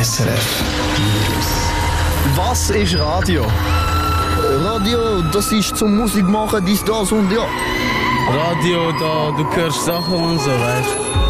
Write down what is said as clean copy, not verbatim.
SRF News. Was ist Radio? Radio, das ist zum Musik machen, dies, das und ja. Radio, da, du hörst Sachen und so, weißt du.